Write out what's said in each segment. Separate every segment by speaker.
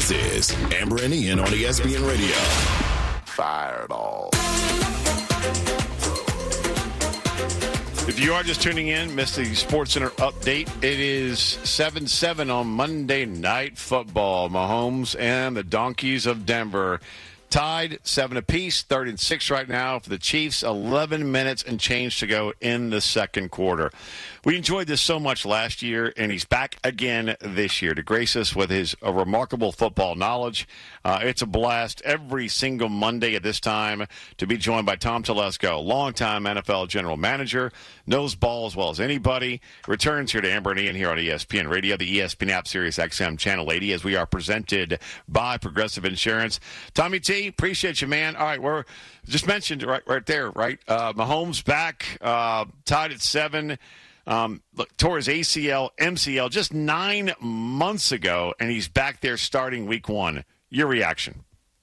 Speaker 1: This is Amber and Ian on ESPN Radio. Fireball.
Speaker 2: If you are just tuning in, missed the SportsCenter update, it is 7-7 on Monday Night Football. Mahomes and the Donkeys of Denver tied 7 apiece, 3rd and 6 right now for the Chiefs. 11 minutes and change to go in the second quarter. We enjoyed this so much last year, and he's back again this year to grace us with his remarkable football knowledge. It's a blast every single Monday at this time to be joined by Tom Telesco, longtime NFL general manager, knows ball as well as anybody. Returns here to Amber and Ian here on ESPN Radio, the ESPN app, Sirius XM Channel 80, as we are presented by Progressive Insurance. Tommy T, appreciate you, man. All right, we're just mentioned right there, right? Mahomes back, tied at 7. Tore his ACL, MCL just 9 months ago, and he's back there starting week 1. Your reaction?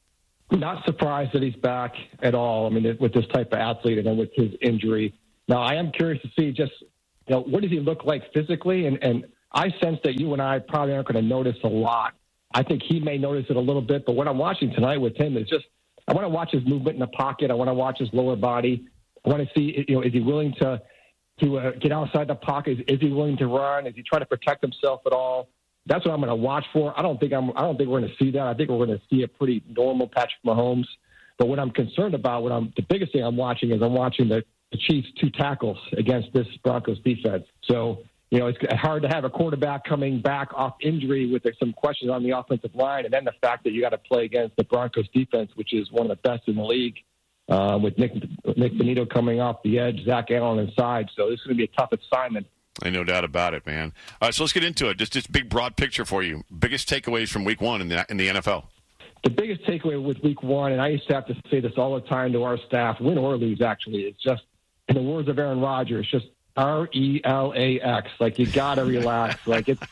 Speaker 3: Not surprised that he's back at all. I mean, with this type of athlete and then with his injury. Now, I am curious to see just, what does he look like physically? And I sense that you and I probably aren't going to notice a lot. I think he may notice it a little bit, but what I'm watching tonight with him is just, I want to watch his movement in the pocket. I want to watch his lower body. I want to see, is he willing to get outside the pocket? Is he willing to run? Is he trying to protect himself at all? That's what I'm going to watch for. I don't think we're going to see that. I think we're going to see a pretty normal Patrick Mahomes. But what I'm concerned about, the biggest thing I'm watching the Chiefs' 2 tackles against this Broncos defense. So, it's hard to have a quarterback coming back off injury with some questions on the offensive line, and then the fact that you got to play against the Broncos defense, which is one of the best in the league. With Nick Bonito coming off the edge, Zach Allen inside. So this is going to be a tough assignment.
Speaker 2: Ain't no doubt about it, man. All right, so let's get into it. Just big, broad picture for you. Biggest takeaways from week 1 in the NFL?
Speaker 3: The biggest takeaway with week 1, and I used to have to say this all the time to our staff, win or lose, actually, it's just, in the words of Aaron Rodgers, just RELAX. Like, you got to relax. Like, it's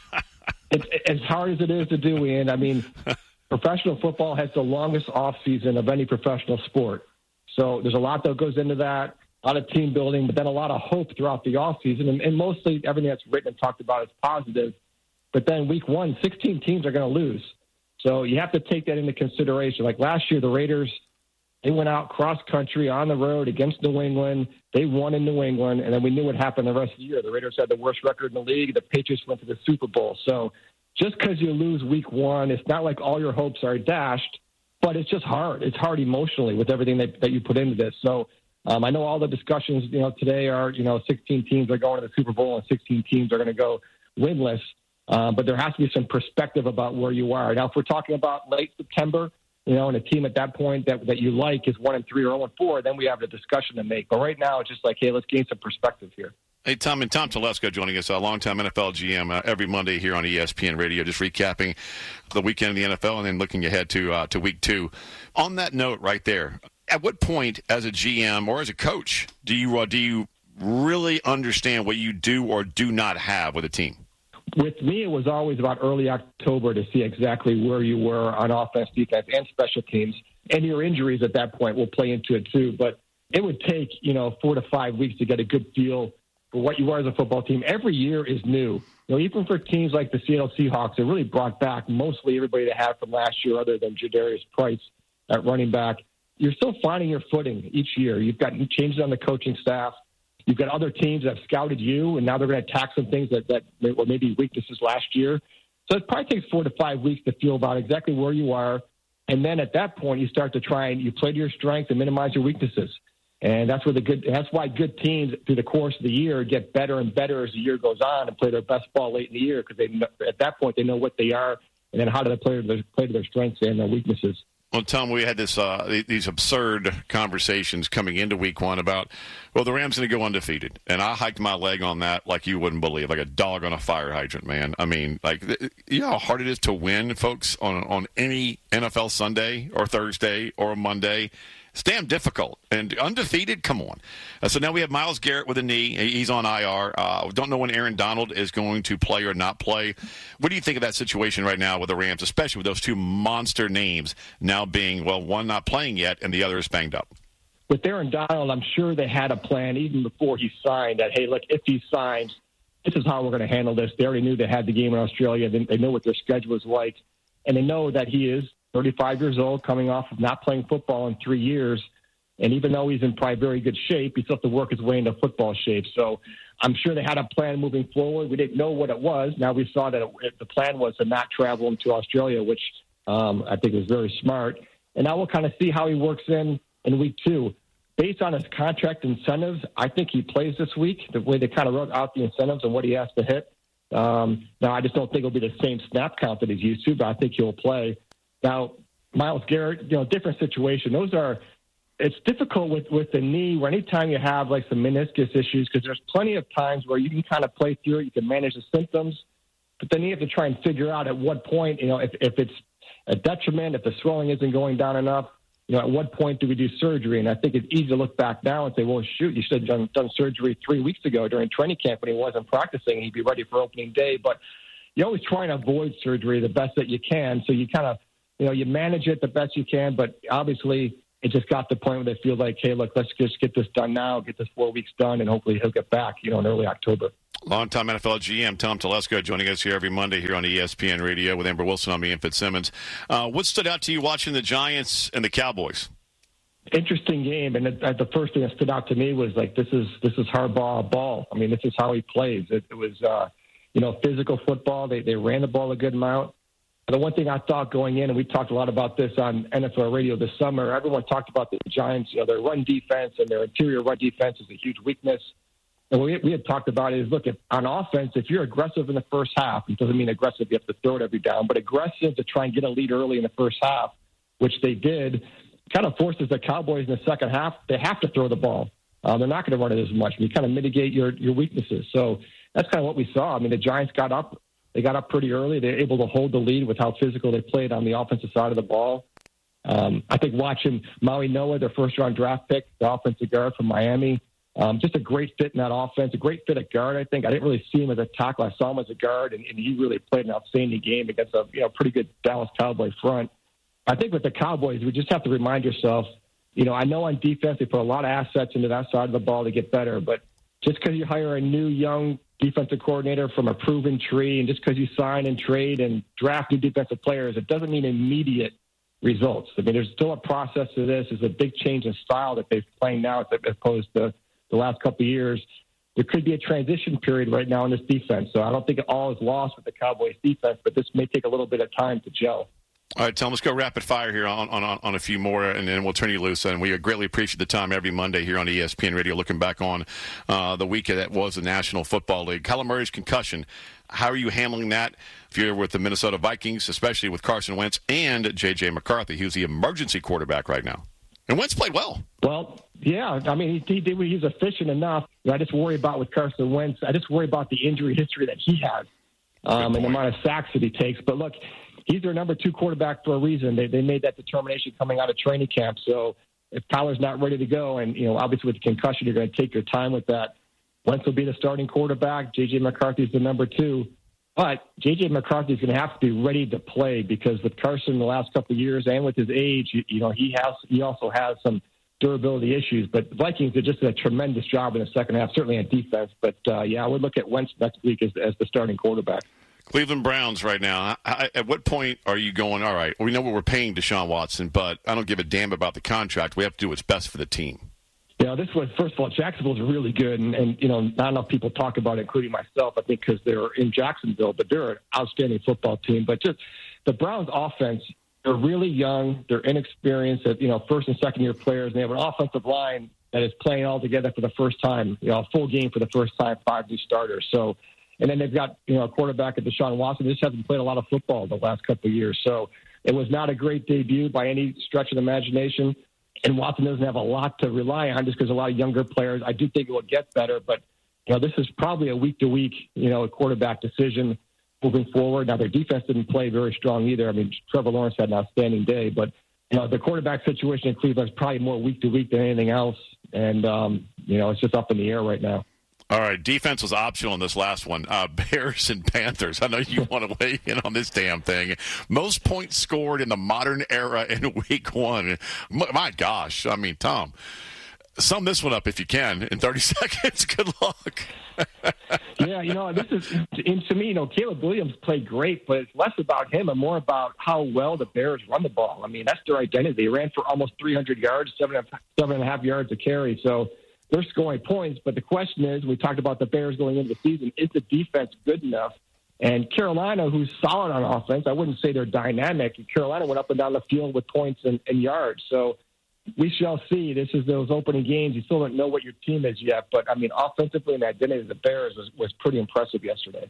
Speaker 3: as hard as it is to do, Ian. I mean, professional football has the longest offseason of any professional sport. So there's a lot that goes into that, a lot of team building, but then a lot of hope throughout the offseason. And mostly everything that's written and talked about is positive. But then week 1, 16 teams are going to lose. So you have to take that into consideration. Like last year, the Raiders, they went out cross-country on the road against New England. They won in New England, and then we knew what happened the rest of the year. The Raiders had the worst record in the league. The Patriots went to the Super Bowl. So just because you lose week 1, it's not like all your hopes are dashed. But it's just hard. It's hard emotionally with everything that you put into this. So I know all the discussions, today are, 16 teams are going to the Super Bowl and 16 teams are going to go winless. But there has to be some perspective about where you are. Now, if we're talking about late September, and a team at that point that you like is 1-3 or 0-4, then we have a discussion to make. But right now, it's just like, hey, let's gain some perspective here.
Speaker 2: Hey, Tom Telesco joining us, a longtime NFL GM, every Monday here on ESPN Radio, just recapping the weekend in the NFL and then looking ahead to week 2. On that note right there, at what point as a GM or as a coach do you really understand what you do or do not have with a team?
Speaker 3: With me, it was always about early October to see exactly where you were on offense, defense, and special teams. And your injuries at that point will play into it too. But it would take, 4 to 5 weeks to get a good feel for what you are as a football team. Every year is new. Even for teams like the Seattle Seahawks, it really brought back mostly everybody they had from last year other than Jadarius Price at running back. You're still finding your footing each year. You've got changes on the coaching staff. You've got other teams that have scouted you, and now they're going to attack some things that were maybe weaknesses last year. So it probably takes 4 to 5 weeks to feel about exactly where you are. And then at that point, you start to try and you play to your strength and minimize your weaknesses. And that's why good teams through the course of the year get better and better as the year goes on and play their best ball late in the year because at that point they know what they are and then how do they play to their strengths and their weaknesses.
Speaker 2: Well, Tom, we had these absurd conversations coming into week 1 about, well, the Rams going to go undefeated. And I hiked my leg on that like you wouldn't believe, like a dog on a fire hydrant, man. I mean, like, you know how hard it is to win, folks, on any NFL Sunday or Thursday or Monday? It's damn difficult. And undefeated, come on. So now we have Myles Garrett with a knee. He's on IR. Don't know when Aaron Donald is going to play or not play. What do you think of that situation right now with the Rams, especially with those two monster names now being, well, one not playing yet and the other is banged up?
Speaker 3: With Aaron Donald, I'm sure they had a plan even before he signed that, hey, look, if he signs, this is how we're going to handle this. They already knew they had the game in Australia. They know what their schedule is like. and they know that he is 35 years old, coming off of not playing football in 3 years. And even though he's in probably very good shape, he still has to work his way into football shape. So I'm sure they had a plan moving forward. We didn't know what it was. Now we saw that the plan was to not travel him to Australia, which I think was very smart. And now we'll kind of see how he works in week 2. Based on his contract incentives, I think he plays this week, the way they kind of wrote out the incentives and what he has to hit. Now, I just don't think it'll be the same snap count that he's used to, but I think he'll play. Now, Myles Garrett, different situation. It's difficult with the knee where anytime you have like some meniscus issues, because there's plenty of times where you can kind of play through it, you can manage the symptoms, but then you have to try and figure out at what point, if it's a detriment, if the swelling isn't going down enough, at what point do we do surgery? And I think it's easy to look back now and say, well, shoot, you should have done surgery 3 weeks ago during training camp when he wasn't practicing. He'd be ready for opening day. But you always try and avoid surgery the best that you can. So you kind of, you manage it the best you can. But obviously, it just got to the point where they feel like, hey, look, let's just get this done now, get this 4 weeks done, and hopefully he'll get back, in early October.
Speaker 2: Longtime NFL GM Tom Telesco joining us here every Monday here on ESPN Radio with Amber Wilson on me and Fitzsimmons. What stood out to you watching the Giants and the Cowboys?
Speaker 3: Interesting game, and the first thing that stood out to me was like this is Harbaugh ball. I mean, this is how he plays. It was physical football. They ran the ball a good amount. The one thing I thought going in, and we talked a lot about this on NFL Radio this summer, everyone talked about the Giants, their run defense and their interior run defense is a huge weakness. And what we had talked about is, look, on offense, if you're aggressive in the first half, it doesn't mean aggressive, you have to throw it every down, but aggressive to try and get a lead early in the first half, which they did, kind of forces the Cowboys in the second half. They have to throw the ball. They're not going to run it as much. You kind of mitigate your weaknesses. So that's kind of what we saw. I mean, the Giants got up. They got up pretty early. They were able to hold the lead with how physical they played on the offensive side of the ball. I think watching Maui Noah, their first-round draft pick, the offensive guard from Miami, just a great fit in that offense, a great fit at guard, I think. I didn't really see him as a tackle. I saw him as a guard, and he really played an outstanding game against a pretty good Dallas Cowboy front. I think with the Cowboys, we just have to remind yourself, I know on defense they put a lot of assets into that side of the ball to get better, but just because you hire a new young defensive coordinator from a proven tree, and just because you sign and trade and draft new defensive players, it doesn't mean immediate results. I mean, there's still a process to this. There's a big change in style that they're playing now as opposed to the last couple of years. There could be a transition period right now in this defense. So I don't think all is lost with the Cowboys defense, but this may take a little bit of time to gel.
Speaker 2: All right, Tom, let's go rapid fire here on a few more, and then we'll turn you loose. And we greatly appreciate the time every Monday here on ESPN Radio, looking back on the week that was the National Football League. Kyler Murray's concussion, how are you handling that if you're with the Minnesota Vikings, especially with Carson Wentz and J.J. McCarthy, who's the emergency quarterback right now? And Wentz played well. Well,
Speaker 3: yeah. I mean, he did. He's efficient enough. I just worry about with Carson Wentz. I just worry about the injury history that he has and the amount of sacks that he takes. But look, he's their number 2 quarterback for a reason. They made that determination coming out of training camp. So if Kyler's not ready to go, and obviously with the concussion, you're going to take your time with that. Wentz will be the starting quarterback. J.J. McCarthy's the number 2. But J.J. McCarthy's going to have to be ready to play because with Carson the last couple of years and with his age, he also has some durability issues. But the Vikings did just a tremendous job in the second half, certainly on defense. But, I would look at Wentz next week as the starting quarterback.
Speaker 2: Cleveland Browns right now, at what point are you going, all right, we know what we're paying Deshaun Watson, but I don't give a damn about the contract. We have to do what's best for the team.
Speaker 3: This was, first of all, Jacksonville's really good, and not enough people talk about it, including myself, I think, because they're in Jacksonville, but they're an outstanding football team. But just the Browns' offense, they're really young, they're inexperienced, first and second-year players, and they have an offensive line that is playing all together for the first time, a full game for the first time, 5 new starters. So, and then they've got, a quarterback at Deshaun Watson. They just hasn't played a lot of football the last couple of years. So it was not a great debut by any stretch of the imagination. And Watson doesn't have a lot to rely on just because a lot of younger players. I do think it will get better, but this is probably a week-to-week, a quarterback decision moving forward. Now, their defense didn't play very strong either. I mean, Trevor Lawrence had an outstanding day, but the quarterback situation in Cleveland is probably more week-to-week than anything else, and it's just up in the air right now.
Speaker 2: All right, defense was optional in this last one. Bears and Panthers. I know you want to weigh in on this damn thing. Most points scored in the modern era in week 1. My gosh. I mean, Tom, Sum this one up if you can in 30 seconds. Good luck.
Speaker 3: Yeah, this is, to me, Caleb Williams played great, but it's less about him and more about how well the Bears run the ball. I mean, that's their identity. They ran for almost 300 yards, 7.5 yards a carry. So they're scoring points. But the question is, we talked about the Bears going into the season, is the defense good enough? And Carolina, who's solid on offense, I wouldn't say they're dynamic. Carolina went up and down the field with points and yards. So we shall see. This is those opening games. You still don't know what your team is yet. But, I mean, offensively and the identity of the Bears was pretty impressive yesterday.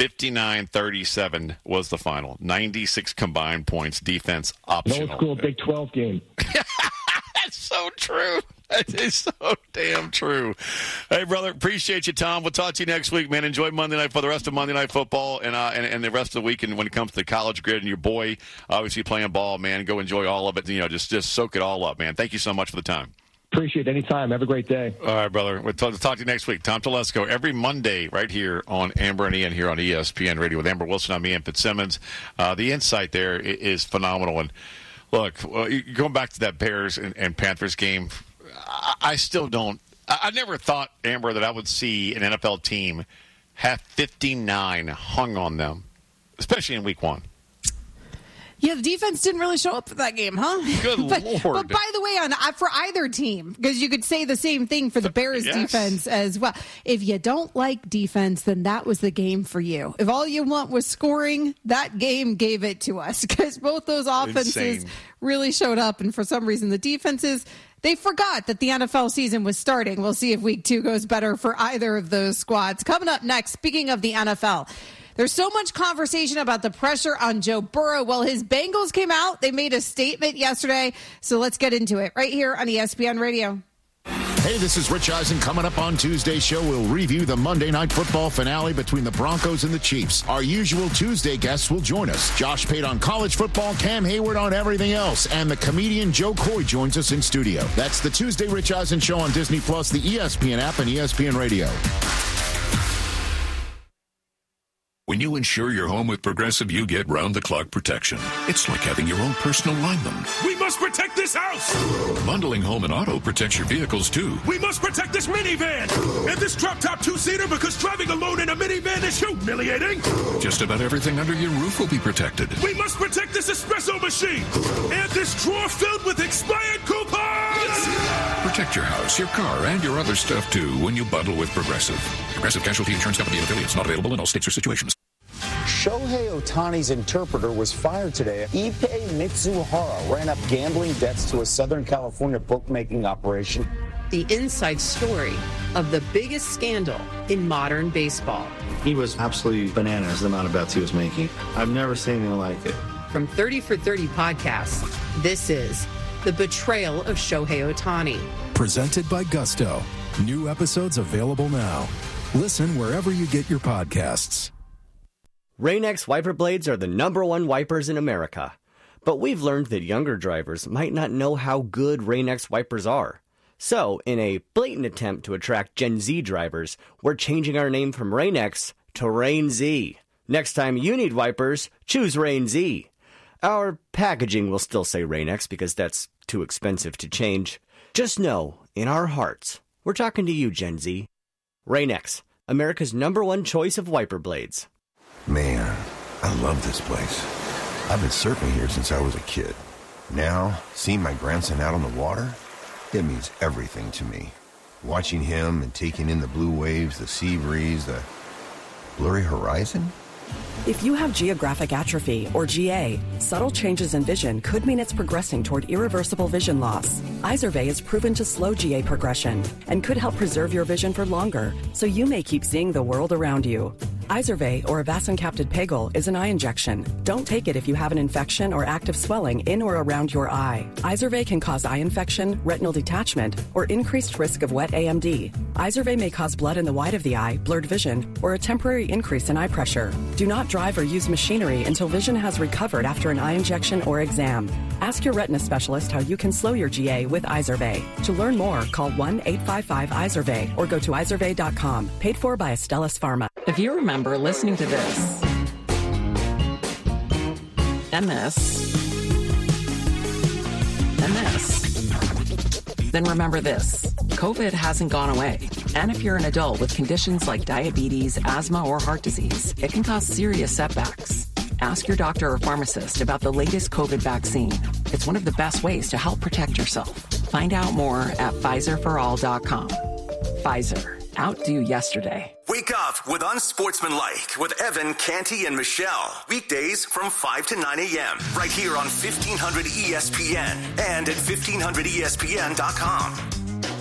Speaker 2: 59-37 was the final. 96 combined points, defense optional.
Speaker 3: Old school Big 12 game.
Speaker 2: That's so true. That is so damn true. Hey, brother, appreciate you, Tom. We'll talk to you next week, man. Enjoy Monday night for the rest of Monday Night Football and the rest of the week. And when it comes to the college grid and your boy obviously playing ball, man, go enjoy all of it. Just soak it all up, man. Thank you so much for the time.
Speaker 3: Appreciate it. Anytime. Have a great day.
Speaker 2: All right, brother. We'll talk to you next week. Tom Telesco every Monday right here on Amber and Ian here on ESPN Radio with Amber Wilson. I'm Ian Fitzsimmons. The insight there is phenomenal. And look, going back to that Bears and Panthers game, I still don't. I never thought, Amber, that I would see an NFL team have 59 hung on them, especially in week one.
Speaker 4: Yeah, the defense didn't really show up for that game, huh?
Speaker 2: Good Lord.
Speaker 4: But by the way, for either team, because you could say the same thing for the Bears defense as well. If you don't like defense, then that was the game for you. If all you want was scoring, that game gave it to us because both those offenses really showed up. And for some reason, the defenses, they forgot that the NFL season was starting. We'll see if week 2 goes better for either of those squads. Coming up next, speaking of the NFL, there's so much conversation about the pressure on Joe Burrow. Well, his Bengals came out. They made a statement yesterday. So let's get into it right here on ESPN Radio.
Speaker 1: Hey, this is Rich Eisen. Coming up on Tuesday's show, we'll review the Monday Night Football finale between the Broncos and the Chiefs. Our usual Tuesday guests will join us. Josh Pate on college football, Cam Hayward on everything else, and the comedian Joe Coy joins us in studio. That's the Tuesday Rich Eisen Show on Disney+, the ESPN app, and ESPN Radio.
Speaker 5: When you insure your home with Progressive, you get round-the-clock protection. It's like having your own personal lineman.
Speaker 6: We must protect this house!
Speaker 5: Bundling home and auto protects your vehicles, too.
Speaker 6: We must protect this minivan! And this drop-top 2-seater because driving alone in a minivan is humiliating!
Speaker 5: Just about everything under your roof will be protected.
Speaker 6: We must protect this espresso machine! And this drawer filled with expired coupons!
Speaker 5: Protect your house, your car, and your other stuff, too, when you bundle with Progressive. Progressive Casualty Insurance Company and affiliates. Not available in all states or situations.
Speaker 7: Shohei Ohtani's interpreter was fired today. Ippei Mitsuhara ran up gambling debts to a Southern California bookmaking operation.
Speaker 8: The inside story of the biggest scandal in modern baseball.
Speaker 9: He was absolutely bananas, the amount of bets he was making. I've never seen anything like it.
Speaker 8: From 30 for 30 podcasts, this is The Betrayal of Shohei Ohtani.
Speaker 10: Presented by Gusto. New episodes available now. Listen wherever you get your podcasts.
Speaker 11: Rain-X wiper blades are the #1 wipers in America. But we've learned that younger drivers might not know how good Rain-X wipers are. So, in a blatant attempt to attract Gen Z drivers, we're changing our name from Rain-X to Rain-Z. Next time you need wipers, choose Rain-Z. Our packaging will still say Rain-X because that's too expensive to change. Just know, in our hearts, we're talking to you, Gen Z. Rain-X, America's #1 choice of wiper blades.
Speaker 12: Man, I love this place. I've been surfing here since I was a kid. Now, seeing my grandson out on the water, it means everything to me. Watching him and taking in the blue waves, the sea breeze, the blurry horizon.
Speaker 13: If you have geographic atrophy, or GA, subtle changes in vision could mean it's progressing toward irreversible vision loss. Izervay is proven to slow GA progression and could help preserve your vision for longer, so you may keep seeing the world around you. Izervay, or avacincaptad pegol, is an eye injection. Don't take it if you have an infection or active swelling in or around your eye. Izervay can cause eye infection, retinal detachment, or increased risk of wet AMD. Izervay may cause blood in the white of the eye, blurred vision, or a temporary increase in eye pressure. Do not drive or use machinery until vision has recovered after an eye injection or exam. Ask your retina specialist how you can slow your GA with Izervay. To learn more, call 1-855-IZERVAY or go to izervay.com. Paid for by Astellas Pharma.
Speaker 14: If you remember listening to this, and this, and this, then remember this. COVID hasn't gone away. And if you're an adult with conditions like diabetes, asthma, or heart disease, it can cause serious setbacks. Ask your doctor or pharmacist about the latest COVID vaccine. It's one of the best ways to help protect yourself. Find out more at PfizerForAll.com. Pfizer. Outdo yesterday.
Speaker 15: Wake up with Unsportsmanlike with Evan, Canty, and Michelle. Weekdays from 5 to 9 a.m. right here on 1500 ESPN and at 1500ESPN.com.